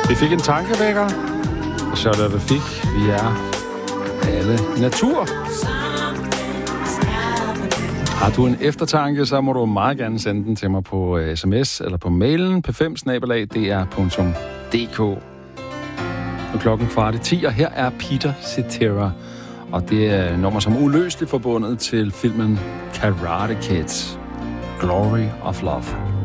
Vi fik en tankevækker, og så er det, vi fik. Vi er alle natur. Har du en eftertanke, så må du meget gerne sende den til mig på sms eller på mailen p5@dr.dk. Nu er klokken 9:15, og her er Peter Cetera. Og det er et nummer, som er uløseligt forbundet til filmen Karate Kid. Glory of Love.